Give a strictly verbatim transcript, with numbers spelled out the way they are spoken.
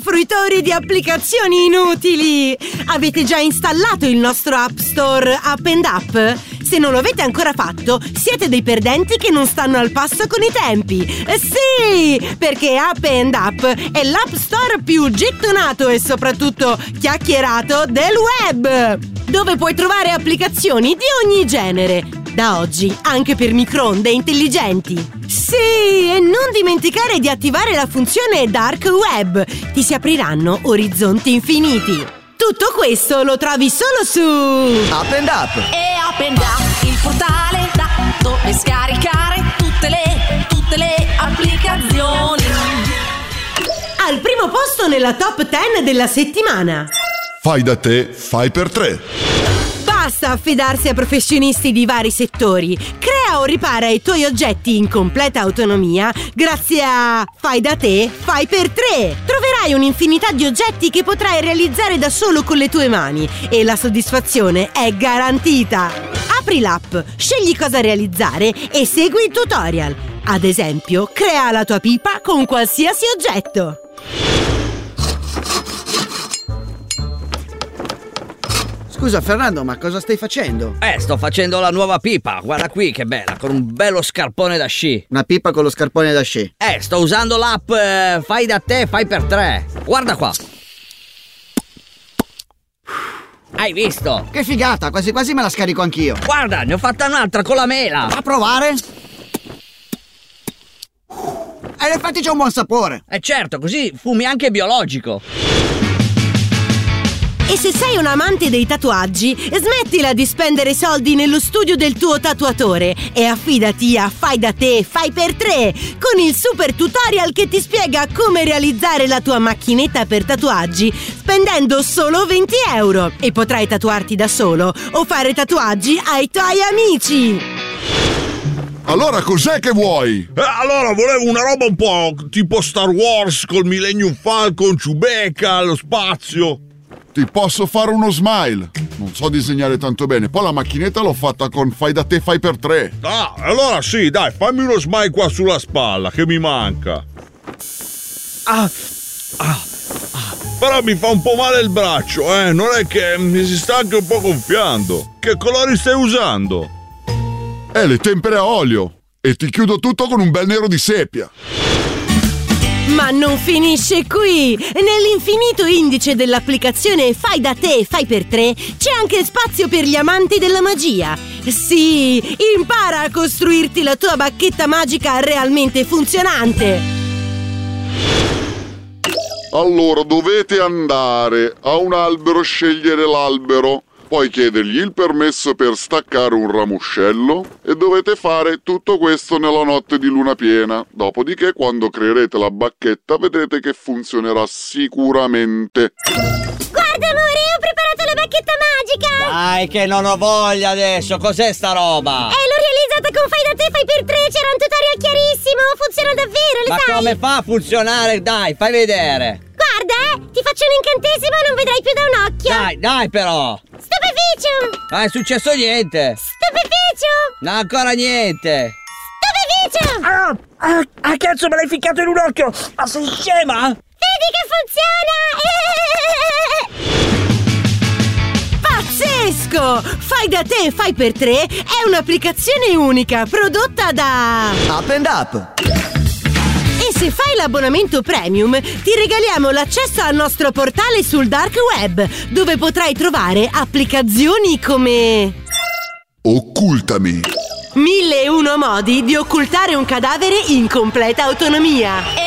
fruitori di applicazioni inutili! Avete già installato il nostro App Store Up and Up? Se non lo avete ancora fatto, siete dei perdenti che non stanno al passo con i tempi. Sì, perché Up and Up è l'App Store più gettonato e soprattutto chiacchierato del web, dove puoi trovare applicazioni di ogni genere. Da oggi anche per microonde intelligenti. Sì, e non dimenticare di attivare la funzione Dark Web. Ti si apriranno orizzonti infiniti. Tutto questo lo trovi solo su Up and Up. E Up and Up, il portale da dove scaricare tutte le, tutte le applicazioni. Al primo posto nella top dieci della settimana. Fai da te, fai per tre. Basta affidarsi a professionisti di vari settori. Crea o ripara i tuoi oggetti in completa autonomia grazie a Fai da te, fai per tre. Troverai un'infinità di oggetti che potrai realizzare da solo con le tue mani e la soddisfazione è garantita. Apri l'app, scegli cosa realizzare e segui il tutorial. Ad esempio, crea la tua pipa con qualsiasi oggetto. Scusa Fernando, ma cosa stai facendo? Eh, sto facendo la nuova pipa, guarda qui che bella, con un bello scarpone da sci. Una pipa con lo scarpone da sci? Eh, sto usando l'app eh, Fai da te, fai per tre. Guarda qua. Hai visto? Che figata, quasi quasi me la scarico anch'io. Guarda, ne ho fatta un'altra con la mela. A provare? E in effetti c'è un buon sapore. Eh certo, così fumi anche biologico. E se sei un amante dei tatuaggi, smettila di spendere soldi nello studio del tuo tatuatore e affidati a Fai da te, fai per tre, con il super tutorial che ti spiega come realizzare la tua macchinetta per tatuaggi spendendo solo venti euro. E potrai tatuarti da solo o fare tatuaggi ai tuoi amici. Allora cos'è che vuoi? Eh, allora volevo una roba un po' tipo Star Wars col Millennium Falcon, Chewbacca, lo spazio. Ti posso fare uno smile. Non so disegnare tanto bene. Poi la macchinetta l'ho fatta con Fai da te, fai per tre. Ah, allora sì, dai, fammi uno smile qua sulla spalla, che mi manca. Ah, ah, ah. Però mi fa un po' male il braccio, eh. Non è che mi si sta anche un po' gonfiando. Che colori stai usando? Eh, le tempere a olio. E ti chiudo tutto con un bel nero di seppia. Ma non finisce qui! Nell'infinito indice dell'applicazione Fai da te, fai per tre c'è anche spazio per gli amanti della magia. Sì, impara a costruirti la tua bacchetta magica realmente funzionante. Allora, dovete andare a un albero, scegliere l'albero, poi chiedergli il permesso per staccare un ramoscello e dovete fare tutto questo nella notte di luna piena. Dopodiché, quando creerete la bacchetta, vedrete che funzionerà sicuramente. Guarda amore, ho preparato la bacchetta magica! Dai che non ho voglia adesso, cos'è sta roba? Eh, l'ho realizzata con Fai da te, fai per tre, c'era un tutorial chiarissimo, funziona davvero, lo Ma sai? Ma come fa a funzionare? Dai, fai vedere. Guarda, eh, ti faccio un incantesimo e non vedrai più da un occhio. Dai, dai però. Stupeficio! Non è successo niente. Stupeficio! No, ancora niente. Stupeficio! Ah, ah, ah, cazzo, me l'hai ficcato in un occhio. Ma sei scema? Vedi che funziona! Pazzesco! Fai da te, fai per tre è un'applicazione unica prodotta da Up and Up. E se fai l'abbonamento premium, ti regaliamo l'accesso al nostro portale sul dark web, dove potrai trovare applicazioni come Occultami. Mille e uno modi di occultare un cadavere in completa autonomia. E